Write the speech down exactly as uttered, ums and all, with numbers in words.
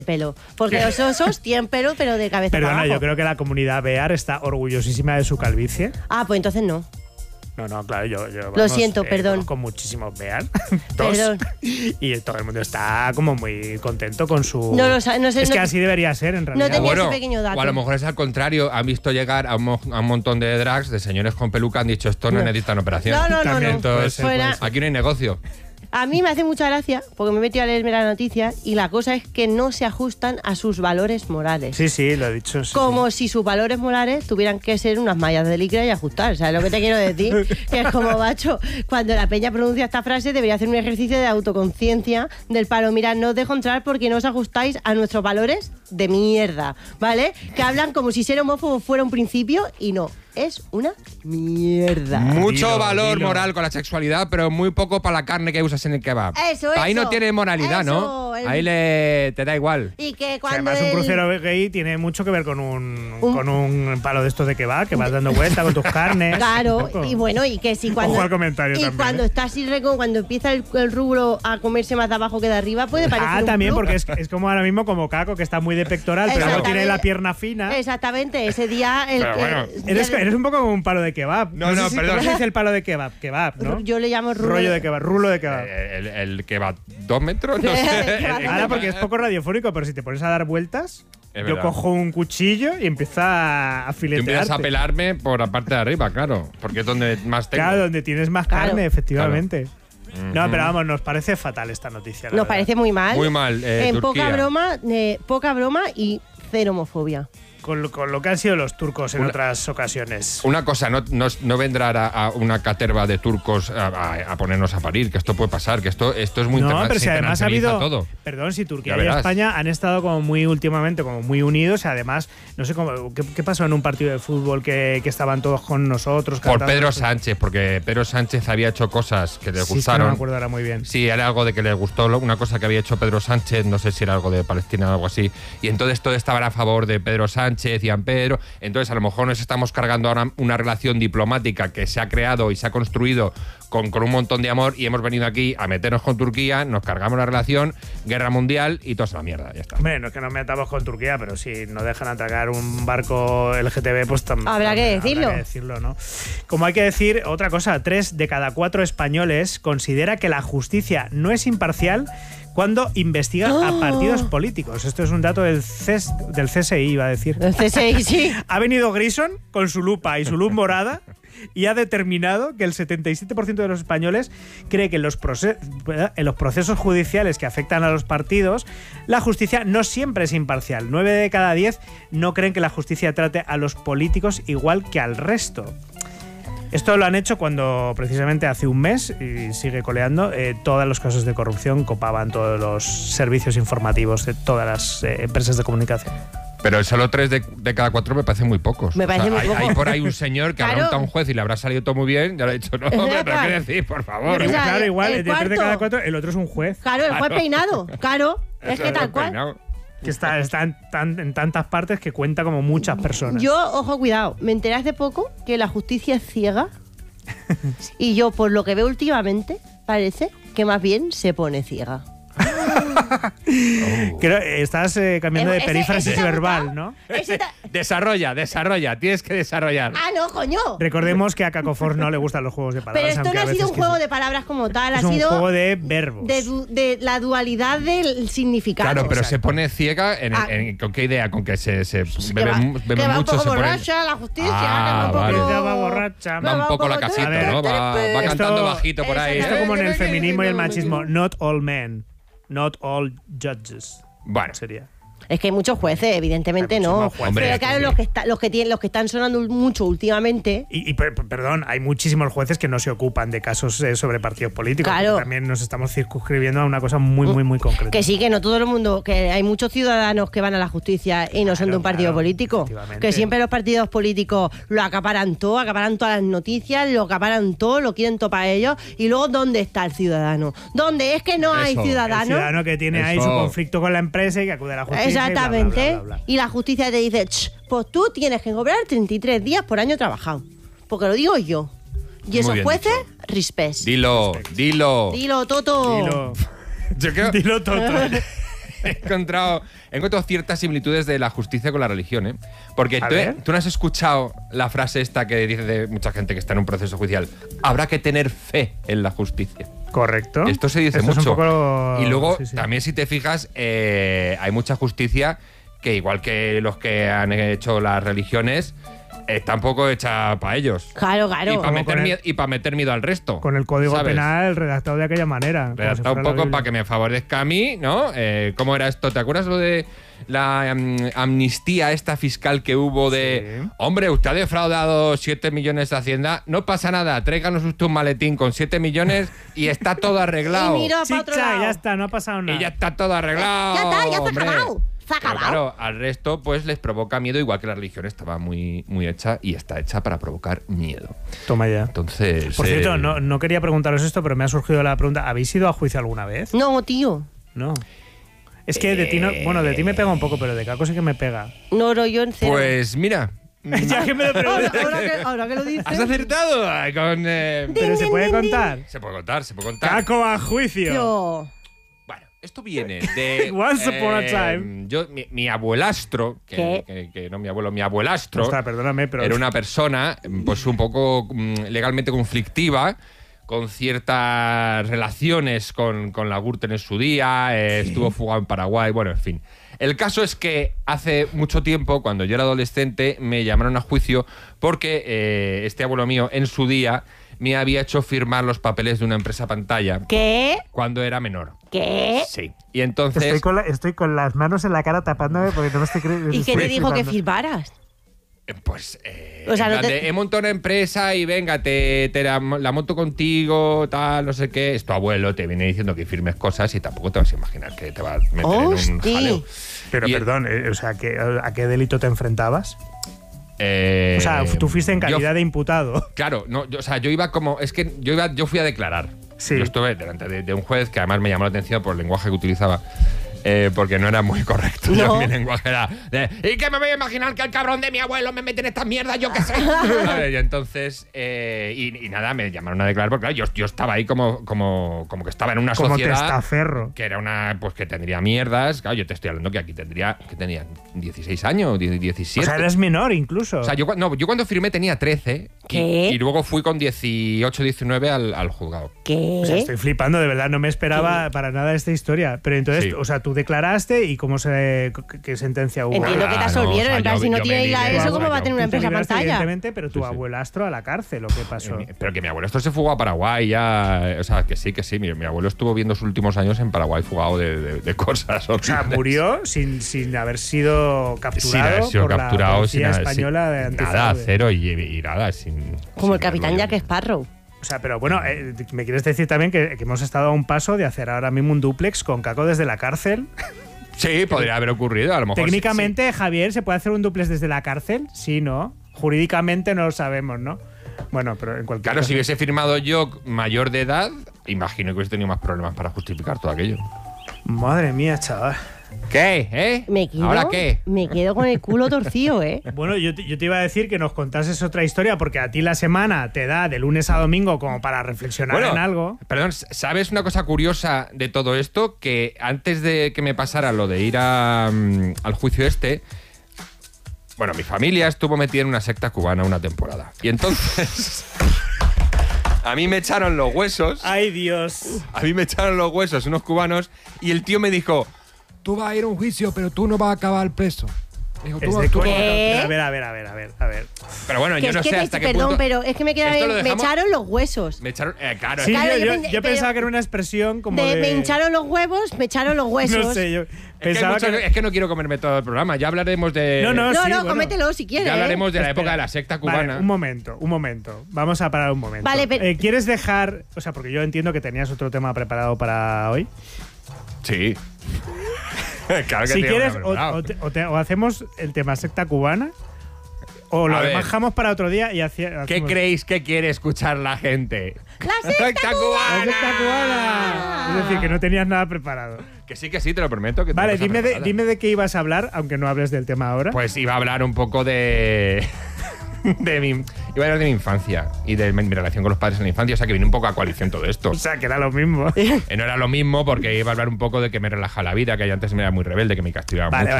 pelo. Porque los osos tienen pelo, pero de cabeza Perdona, para abajo. yo creo que la comunidad bear está orgullosísima de su calvicie. Ah, pues entonces no. No, no, claro, yo... yo Lo vamos, siento, eh, perdón. Con muchísimos bear. Dos. Perdón. Y todo el mundo está como muy contento con su... No lo sa- no sé, es no- que así debería ser, en realidad. tenía Bueno, ese pequeño dato. o a lo mejor es al contrario, han visto llegar a un, mo- a un montón de drags, de señores con peluca, han dicho esto no, No. necesitan operación. No, no, no, También, no. Entonces, Fuera- puede ser. aquí no hay negocio. A mí me hace mucha gracia, porque me he metido a leerme las noticias, y la cosa es que no se ajustan a sus valores morales. Sí, sí, lo he dicho. Sí, Como sí. si sus valores morales tuvieran que ser unas mallas de licra y ajustar. ¿Sabes lo que te quiero decir? Que es como, macho, cuando la peña pronuncia esta frase debería hacer un ejercicio de autoconciencia del palo. Mira, no os dejo entrar porque no os ajustáis a nuestros valores de mierda, ¿vale? Que hablan como si ser homófobo fuera un principio y no. Es una mierda. Mucho Dilo, valor dilo. moral con la sexualidad, pero muy poco para la carne que usas en el kebab. Eso, Ahí eso, no tiene moralidad, eso, ¿no? el- Ahí le te da igual. Y que O sea, cuando además, un el- crucero gay tiene mucho que ver con un, Un- con un palo de estos de que va, que vas dando vuelta con tus carnes. Claro, Un poco. y bueno, y que si cuando. Ojo al comentario y también, cuando ¿eh? está así reco, cuando empieza el, el rubro a comerse más de abajo que de arriba, puede parecer. Ah, un también, club. porque es, es como ahora mismo como Caco, que está muy de pectoral, pero no Exactamente. tiene la pierna fina. Exactamente, ese día. El, Pero bueno. el- Eres, ya- eres un poco como un palo de kebab. No, no, sé si- perdón. ¿Cómo se dice el palo de kebab? Kebab, ¿no? Yo le llamo rulo. Rollo de kebab, rulo de kebab. Eh, El, el que va dos metros, no sé. Que va El- dos Ahora porque es poco radiofónico, pero si te pones a dar vueltas, Es yo verdad. cojo un cuchillo y empiezo a Tú empiezas filetearte. a pelarme por la parte de arriba, claro, porque es donde más tengo. Claro, donde tienes más Claro. carne, efectivamente. No, Ujú. pero vamos, nos parece fatal esta noticia. la Nos verdad. parece muy mal. Muy mal, eh, en Turquía. poca broma, eh, poca broma y cero homofobia. Con lo, con lo que han sido los turcos en Una- otras ocasiones. Una cosa, no, no, no vendrá a, a una caterva de turcos a, a- a ponernos a parir, que esto puede pasar, que esto, esto es muy No, interna- pero se si además ha internacionaliza habido. todo. Perdón, si Turquía Ya y verás. España han estado como muy últimamente, como muy unidos. Y además, no sé cómo. ¿Qué, qué pasó en un partido de fútbol que, que estaban todos con nosotros? Por cantando? Pedro Sánchez, porque Pedro Sánchez había hecho cosas que le Sí, es que gustaron. no me acuerdo ahora muy bien. Sí, era algo de que le gustó, lo- una cosa que había hecho Pedro Sánchez, no sé si era algo de Palestina o algo así. Y entonces todos estaban a favor de Pedro Sánchez, decían Pedro. Entonces a lo mejor nos estamos cargando ahora una relación diplomática que se ha creado y se ha construido con, con un montón de amor y hemos venido aquí a meternos con Turquía, nos cargamos la relación, guerra mundial y toda esa mierda, ya está. Hombre, no es que nos metamos con Turquía, pero si no dejan atacar un barco L G T B, pues también. Habrá que decirlo. Habrá que decirlo, ¿no? Como hay que decir, otra cosa, tres de cada cuatro españoles considera que la justicia no es imparcial cuando investiga a partidos políticos. Esto es un dato del, C S, del C S I, iba a decir. El C S I, sí. Ha venido Grison con su lupa y su luz morada y ha determinado que el setenta y siete por ciento de los españoles cree que en los, proce- en los procesos judiciales que afectan a los partidos, la justicia no siempre es imparcial. nueve de cada diez no creen que la justicia trate a los políticos igual que al resto. Esto lo han hecho cuando precisamente hace un mes, y sigue coleando, eh, todos los casos de corrupción copaban todos los servicios informativos de todas las eh, empresas de comunicación. Pero solo tres de, de cada cuatro me parecen muy pocos. Me parece muy hay, poco. hay por ahí un señor que habrá Claro. preguntado a un juez y le habrá salido todo muy bien, ya le ha dicho, no, hombre, pero Claro. ¿qué decís, por favor? Pero, o sea, Claro, igual, el de tres de cuarto- cada cuatro, el otro es un juez. Claro, el juez peinado. Claro, es que tal cual. Peinado. Que está, está en, tan- en tantas partes que cuenta como muchas personas. Yo, ojo, cuidado, me enteré hace poco que la justicia es ciega y yo, por lo que veo últimamente, parece que más bien se pone ciega. Creo, eh, estás eh, cambiando de Ese- perífrasis ese te ha verbal, gustado. ¿no? Ese ta- Desarrolla, desarrolla, tienes que desarrollar. Ah, no, coño. Recordemos que a Cacofor no le gustan los juegos de palabras. Pero esto aunque no a ha sido veces un que juego sí. de palabras como tal, Es ha un sido juego de verbos. de, du- de la dualidad del significado. Claro, pero se Exacto. pone ciega en, Ah. en- ¿con qué idea? ¿Con que se, se que bebe, va, mu- bebe que va mucho? un se poco pone- borracha la justicia. Ah, que va un vale. poco- Ya va borracha. Va un poco la casita, A ver, ¿no? Va, va Esto- cantando bajito por ahí. Esto como en el feminismo y el machismo. Not all men. Not all judges. Bueno, Sería. Es que hay muchos jueces, evidentemente Hay no. muchísimos jueces. Hombre, Pero es que claro, sí. los que, está- los, que tienen, los que están sonando mucho últimamente. Y, y per- perdón, hay muchísimos jueces que no se ocupan de casos eh, sobre partidos políticos. Claro. porque También nos estamos circunscribiendo a una cosa muy, muy, muy concreta. Que sí, que no todo el mundo, que hay muchos ciudadanos que van a la justicia y no son de un Claro, partido claro, político. efectivamente. Que siempre los partidos políticos lo acaparan todo, acaparan todas las noticias, lo acaparan todo, lo quieren todo para ellos. Y luego, ¿dónde está el ciudadano? ¿Dónde es que no hay Eso, el El ciudadano? ciudadano que tiene ahí Eso. su conflicto con la empresa y que acude a la justicia. y bla, bla, bla, Exactamente. bla, bla, bla. Y la justicia te dice, "Ch, pues tú tienes que cobrar treinta y tres días por año trabajado. Porque lo digo yo. Y Muy esos bien jueces, dicho. respect. dilo, dilo. Dilo, Toto. Dilo, Yo creo- dilo todo. he encontrado, he encontrado ciertas similitudes de la justicia con la religión, ¿eh? Porque tú, tú no has escuchado la frase esta que dice de mucha gente que está en un proceso judicial. Habrá que tener fe en la justicia. Correcto. Esto se dice Esto mucho. Es un poco... Y luego, sí, sí. también si te fijas, eh, hay mucha justicia que igual que los que han hecho las religiones, está un poco hecha para ellos. Claro, claro. Y para meter, el, miedo, y pa meter miedo al resto. Con el código ¿sabes? penal redactado de aquella manera. Redactado un poco para que me favorezca a mí, ¿no? Eh, ¿Cómo era esto? ¿Te acuerdas lo de la um, amnistía esta fiscal que hubo de... Sí. Hombre, usted ha defraudado siete millones de Hacienda, no pasa nada, tráiganos usted un maletín con siete millones y está todo arreglado. Y mira para otro lado. Ya está, no ha pasado nada. Y ya está todo arreglado. Ya está, ya está hombre. acabado. Se ha acabado. Pero claro, al resto pues les provoca miedo, igual que la religión estaba muy, muy hecha y está hecha para provocar miedo. Toma ya. Entonces... Por cierto, eh, no, no quería preguntaros esto, pero me ha surgido la pregunta. ¿Habéis ido a juicio alguna vez? No, tío. No. Es que de ti no... Bueno, de ti me pega un poco, pero de Caco sí que me pega. No, no, yo en cero. Pues mira... ya que me lo ahora, preguntas. ahora, que, ahora que lo dices. ¿Has acertado? Con, eh... Pero se puede contar. Se puede contar, se puede contar. Caco a juicio. Yo. Bueno, esto viene de... Once upon a eh, time. Yo, mi, mi abuelastro, que, que, que no mi abuelo, mi abuelastro, Ostras, perdóname, pero... era una persona pues un poco mm, legalmente conflictiva, con ciertas relaciones con, con la Gürtel en su día, eh, estuvo fugado en Paraguay, bueno, en fin. El caso es que hace mucho tiempo, cuando yo era adolescente, me llamaron a juicio porque eh, este abuelo mío en su día me había hecho firmar los papeles de una empresa pantalla. ¿Qué? Cuando era menor. ¿Qué? Sí. Y entonces... Estoy con, la, estoy con las manos en la cara tapándome porque no me estoy creyendo. ¿Y qué te dijo que firmaras? Pues, eh, O sea, en no plan te- de, he montado una empresa y venga, te, te la, la monto contigo, tal, no sé qué. Es tu abuelo, te viene diciendo que firmes cosas y tampoco te vas a imaginar que te va a meter en un Hosti. jaleo. Pero Y- perdón, eh, o sea, ¿qué- ¿a qué delito te enfrentabas? Eh, O sea, tú fuiste en yo- calidad de imputado. Claro, no, yo, o sea, yo iba como. Es que yo iba, yo fui a declarar. Sí. Yo estuve delante de, de un juez que además me llamó la atención por el lenguaje que utilizaba. Eh, porque no era muy correcto. No. Yo, mi lenguaje era de, ¿y qué me voy a imaginar que el cabrón de mi abuelo me mete en esta mierda? Yo qué sé. ¿Sabes? Y entonces, eh, y, y nada, me llamaron a declarar porque claro, yo, yo estaba ahí como, como, como que estaba en una Como sociedad testaferro. que era una, pues que tendría mierdas. Claro, yo te estoy hablando que aquí tendría, que tenía dieciséis años, diecisiete. O sea, eres menor incluso. O sea, yo, cu- no, yo cuando firmé tenía trece y, ¿Qué? y luego fui con dieciocho, diecinueve al, al juzgado. ¿Qué? O sea, estoy flipando, de verdad, no me esperaba para nada esta historia. Pero entonces, Sí. o sea, tú declaraste y cómo se. ¿Qué, qué sentencia hubo? Entiendo que te Ah, no, absolvieron. o sea, en plan, yo- si no yo me tiene la libré, eso, o ¿cómo sea, va a yo- tener una Tú te empresa libraste, pantalla? evidentemente, pero tu Sí, sí. abuelastro a la cárcel, ¿o qué pasó? Eh, Pero que mi abuelo esto se fugó a Paraguay ya. O sea, que sí, que sí. Mi, mi abuelo estuvo viendo sus últimos años en Paraguay fugado de, de- de cosas. O sea, murió sin, sin haber sido sin capturado haber sido por capturado, la policía sin, española sin- de nada, antifraude. cero y, y nada, sin. Como sin el capitán verlo Jack yo. Sparrow. O sea, pero bueno, eh, me quieres decir también que, que hemos estado a un paso de hacer ahora mismo un duplex con Caco desde la cárcel. Sí, podría haber ocurrido, a lo mejor. Técnicamente, Javier, ¿se puede hacer un duplex desde la cárcel? Sí, ¿no? Jurídicamente no lo sabemos, ¿no? Bueno, pero en cualquier Claro, caso. si hubiese firmado yo mayor de edad, imagino que hubiese tenido más problemas para justificar todo aquello. Madre mía, chaval. ¿Qué? ¿Eh? Me quedo, ¿Ahora qué? Me quedo con el culo torcido, ¿eh? Bueno, yo te, yo te iba a decir que nos contases otra historia porque a ti la semana te da de lunes a domingo como para reflexionar Bueno, en algo. Perdón, ¿sabes una cosa curiosa de todo esto? Que antes de que me pasara lo de ir a, mm, al juicio este, bueno, mi familia estuvo metida en una secta cubana una temporada. Y entonces, a mí me echaron los huesos, Ay, Dios. a mí me echaron los huesos unos cubanos y el tío me dijo, tú vas a ir a un juicio, pero tú no vas a acabar preso. Me dijo, tú Es vas- de tú coña. vas- ¿Qué? A ver, a ver, a ver, a ver, a ver. Pero bueno, Que yo es no que sé te- hasta qué perdón, punto... pero es que me, queda, Esto lo me dejamos- echaron los huesos. Me echaron... eh, claro, Sí, Claro, yo, yo yo- pensé- yo pero- pensaba que era una expresión como De, de... me hincharon los huevos, me echaron los huesos. No sé, yo Es que, hay pensaba mucho- que... es que no quiero comerme todo el programa. Ya hablaremos de... No, no, No, sí, no, bueno. cómetelo si quieres. Ya hablaremos de la Espera. época de la secta Vale, cubana. un momento, un momento. Vamos a parar un momento. Vale, pero- Eh, ¿Quieres dejar...? O sea, porque yo entiendo que tenías otro tema preparado para hoy. Sí. Claro que Si tenía quieres, una o, preparada. o te- o te- o hacemos el tema secta cubana, o lo A ver. dejamos para otro día y hacía- ¿Qué hacemos- creéis que quiere escuchar la gente? ¡La secta ¡La cubana! secta cubana! Es decir, que no tenías nada preparado. Que sí, que sí, te lo prometo. Que tengo Vale, cosas dime de, preparadas. dime de qué ibas a hablar, aunque no hables del tema ahora. Pues iba a hablar un poco de... de mi... Iba a hablar de mi infancia y de mi, mi relación con los padres en la infancia, o sea que viene un poco a coalición todo esto. O sea, que era lo mismo. Eh, no era lo mismo porque iba a hablar un poco de que me relaja la vida, que yo antes me era muy rebelde, que me castigaba Vale, mucho.